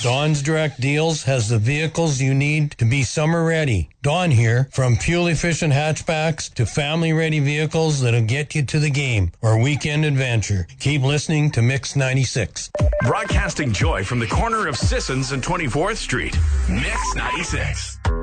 Don's Direct Deals has the vehicles you need to be summer ready. Don here, from fuel-efficient hatchbacks to family-ready vehicles that'll get you to the game or weekend adventure. Keep listening to Mix 96. Broadcasting joy from the corner of Sissons and 24th Street. Mix 96.